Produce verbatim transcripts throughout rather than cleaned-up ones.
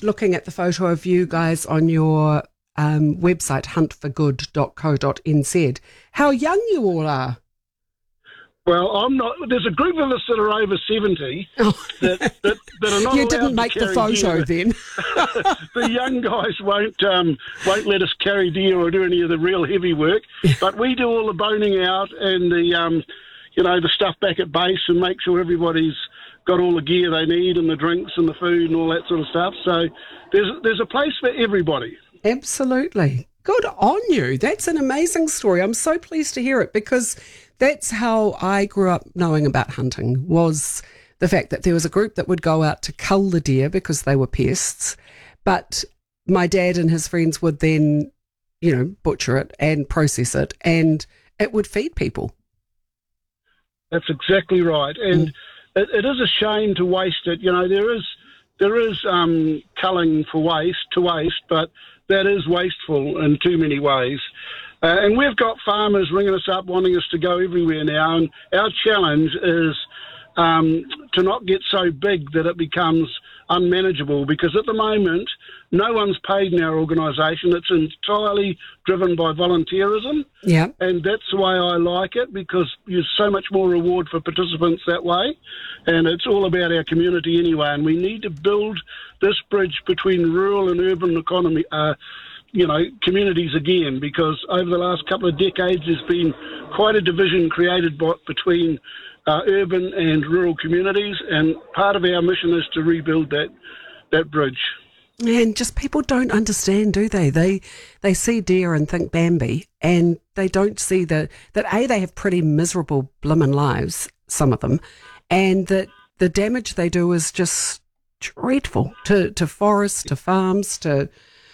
just looking at the photo of you guys on your um, website, hunt for good dot co dot n z. How young you all are. Well, I'm not. There's a group of us that are over seventy Oh. that, that, that are not You allowed didn't to make the carry photo deer. then. The young guys won't um, won't let us carry deer or do any of the real heavy work, but we do all the boning out and the um, you know the stuff back at base and make sure everybody's got all the gear they need and the drinks and the food and all that sort of stuff. So there's there's a place for everybody. Absolutely. Good on you. That's an amazing story. I'm so pleased to hear it, because that's how I grew up knowing about hunting, was the fact that there was a group that would go out to cull the deer because they were pests, but my dad and his friends would then, you know, butcher it and process it, and it would feed people. That's exactly right. And mm. it, it is a shame to waste it. You know, there is there is um, culling for waste, to waste, but that is wasteful in too many ways. Uh, and we've got farmers ringing us up wanting us to go everywhere now, and our challenge is um, to not get so big that it becomes unmanageable, because at the moment no one's paid in our organisation. It's entirely driven by volunteerism, yeah, and that's the way I like it, because there's so much more reward for participants that way, and it's all about our community anyway, and we need to build this bridge between rural and urban economy uh, you know, communities again, because over the last couple of decades there's been quite a division created by, between uh, urban and rural communities, and part of our mission is to rebuild that that bridge. And just people don't understand, do they? They they see deer and think Bambi, and they don't see the, that A, they have pretty miserable blimmin' lives, some of them, and that the damage they do is just dreadful to, to forests, to farms, to...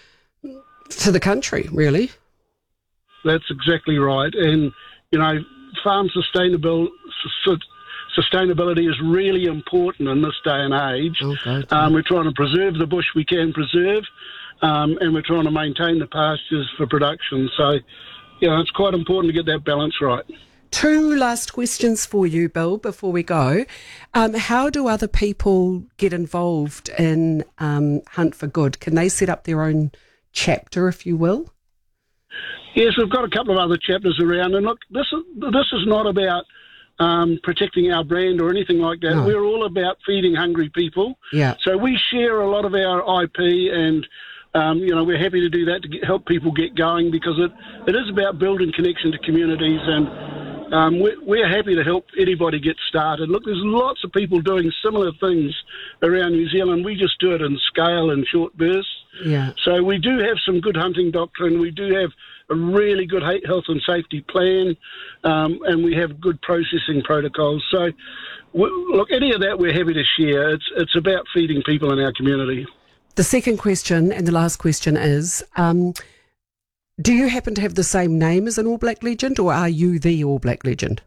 to the country, really. That's exactly right. And, you know, farm sustainable, su- sustainability is really important in this day and age. Oh, God, um, we're trying to preserve the bush we can preserve, um, and we're trying to maintain the pastures for production. So, you know, it's quite important to get that balance right. Two last questions for you, Bill, before we go. Um, how do other people get involved in um, Hunt for Good? Can they set up their own chapter, if you will? Yes, we've got a couple of other chapters around, and look, this is this is not about um, protecting our brand or anything like that. No. We're all about feeding hungry people. Yeah. So we share a lot of our I P, and um, you know, we're happy to do that to get, help people get going, because it, it is about building connection to communities, and um, we're, we're happy to help anybody get started. Look, there's lots of people doing similar things around New Zealand. We just do it in scale and short bursts. Yeah. So we do have some good hunting doctrine. We do have a really good health and safety plan, um, and we have good processing protocols. So, we, look, any of that we're happy to share. It's it's about feeding people in our community. The second question and the last question is, um, do you happen to have the same name as an All Black legend, or are you the All Black legend?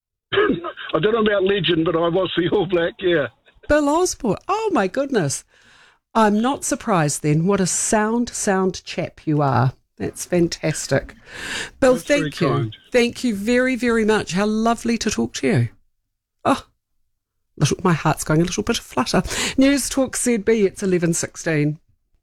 I don't know about legend, but I was the All Black, yeah. Bill Osborne. Oh, my goodness. I'm not surprised then. What a sound, sound chap you are. That's fantastic. Bill, That's thank you. Kind. Thank you very, very much. How lovely to talk to you. Oh, little, my heart's going a little bit of flutter. News Talk Z B, it's eleven sixteen.